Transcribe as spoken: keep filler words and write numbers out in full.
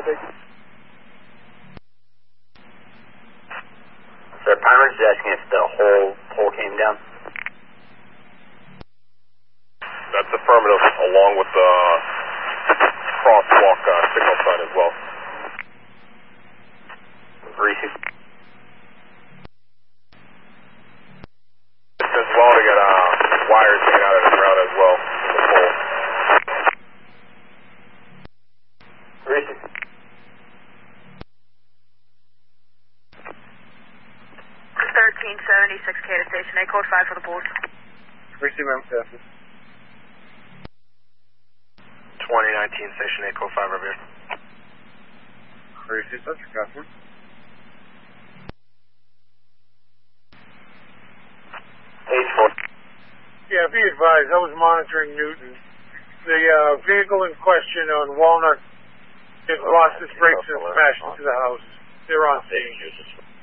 Sir, Pimer's asking if the whole pole came down. That's affirmative, along with the crosswalk uh, signal sign as well. Greasy. As well to get uh, wires hanging out of the ground as well from the pole. Greasy. thirteen seventy-six K to station A, code five for the poles. Greasy, ma'am, passes. twenty nineteen station A, code five over here. Greasy, such a customer. Page four. Yeah, be advised, I was monitoring Newton. The uh, vehicle in question on Walnut it lost its brakes and smashed into the house. They're on scene.